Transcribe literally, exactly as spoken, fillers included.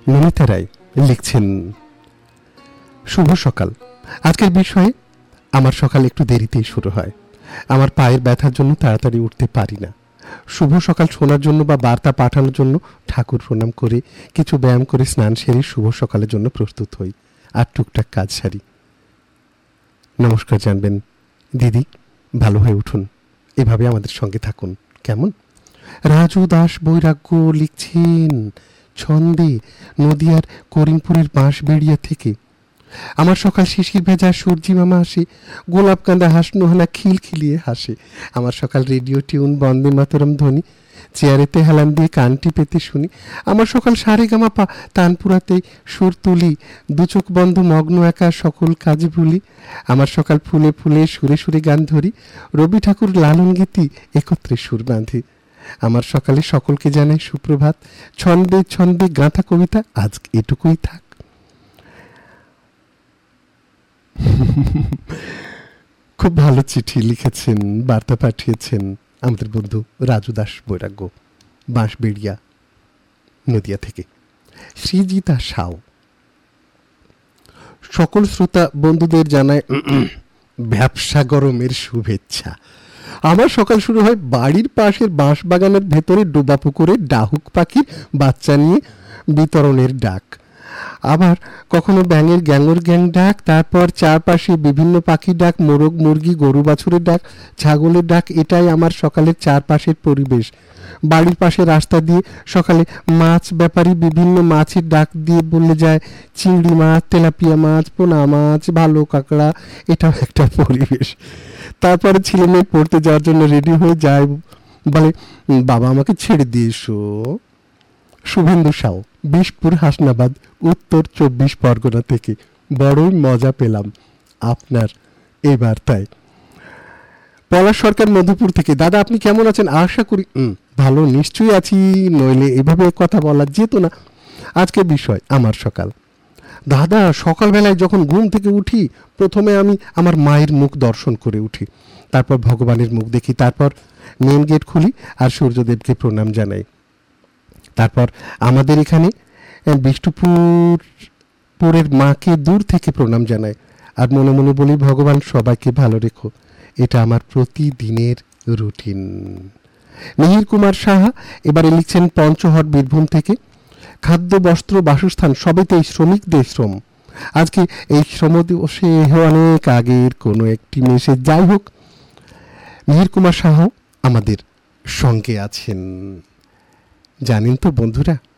নমিতা রায় লিখছেন, শুভ সকাল। আজকের বিষয়ে আমার সকাল একটু দেরিতেই শুরু হয়। আমার পায়ের ব্যথার জন্য তাড়াতাড়ি উঠতে পারি না। শুভ সকাল শোনার জন্য বা বার্তা পাঠানোর জন্য ঠাকুর প্রণাম করে কিছু ব্যায়াম করে স্নান সেরে শুভ সকালের জন্য প্রস্তুত হই আর টুকটাক কাজ সারি। নমস্কার জানবেন দিদি, ভালো হয়ে উঠুন, এভাবে আমাদের সঙ্গে থাকুন কেমন। রাজু দাস বৈরাগ্য লিখছেন ছন্দে নদিয়ার করিমপুরের বাঁশবেড়িয়া থেকে। আমার সকাল শিশির ভেজা সূর্যি মামা আসে, গোলাপ কান্দা হাসনোহানা খিলখিলিয়ে হাসে। আমার সকাল রেডিও টিউন বন্দে মাতরম ধ্বনি, চেয়ারেতে হেলান দিয়ে কানটি পেতে শুনি। আমার সকাল সারে গামা পা তানপুরাতে সুর তুলি, দু চোখ বন্ধ মগ্ন একা সকল কাজ ভুলি। আমার সকাল ফুলে ফুলে সুরে সুরে গান ধরি, রবি ঠাকুর লালন গীতি একত্রে সুর বাঁধি। আমার সকালে সকলকে জানাই সুপ্রভাত, ছন্দে ছন্দে গাঁথা কবিতা আজ এটুকুই থাক। খুব ভালো চিঠি লিখেছেন, বার্তা পাঠিয়েছেন আমাদের বন্ধু রাজু দাস বৈরাগ্য, বাঁশবেড়িয়া নদিয়া থেকে। শ্রীজিতা সাউ সকল শ্রোতা বন্ধুদের জানায় ব্যবসা গরমের শুভেচ্ছা। আমার সকাল শুরু হয় বাড়ির পাশের বাঁশ বাগানের ভেতরে ডোবা পুকুরে ডাহুক পাখির বাচ্চা নিয়ে বিতরণের ডাক, আবার কখনো ব্যাঙের গ্যাঙর গ্যাং ডাক, তারপর চারপাশে বিভিন্ন পাখির ডাক, মোরগ মুরগি গরু বাছুরের ডাক, ছাগলের ডাক। এটাই আমার সকালের চারপাশের পরিবেশ। বাড়ির পাশে রাস্তা দিয়ে সকালে মাছ ব্যাপারী বিভিন্ন মাছের ডাক দিয়ে বলে যায় চিংড়ি মাছ, তেলাপিয়া মাছ, পোনা মাছ, ভালো কাঁকড়া। এটাও একটা পরিবেশ। তারপরে ছেলে মেয়ে পড়তে যাওয়ার জন্য রেডি হয়ে যায়, বলে বাবা আমাকে ছেড়ে দিয়ে এসো। শুভেন্দু সাউ বিশপুর হাসনাবাদ উত্তর চব্বিশ পরগনা থেকে। বড়ই মজা পেলাম আপনার এই বার্তায়। পলাশ সরকার মধুপুর থেকে, দাদা আপনি কেমন আছেন? আশা করি ভালো নিশ্চয়ই আছি, নইলে এভাবে কথা বলা যেত না। আজকের বিষয় আমার সকাল। দাদা সকালবেলায় যখন ঘুম থেকে উঠি, প্রথমে আমি আমার মায়ের মুখ দর্শন করে উঠি, তারপর ভগবানের মুখ দেখি, তারপর মেন গেট খুলি আর সূর্যদেবকে প্রণাম জানাই। তারপর আমাদের এখানে বিষ্ণুপুর পুরের মাকে দূর থেকে প্রণাম জানায় আর মনে মনে বলি ভগবান সবাইকে ভালো রেখো। এটা আমার প্রতিদিনের রুটিন। মিহির কুমার সাহা এবারে লিখছেন পঞ্চহট বীরভূম থেকে। খাদ্য বস্ত্র বাসস্থান সবেতেই শ্রমিকদের শ্রম। আজকে এই শ্রম দিবসে অনেক আগের কোনো একটি মেসেজ, যাই হোক মিহির কুমার সাহা আমাদের সঙ্গে আছেন। জানেন তো বন্ধুরা,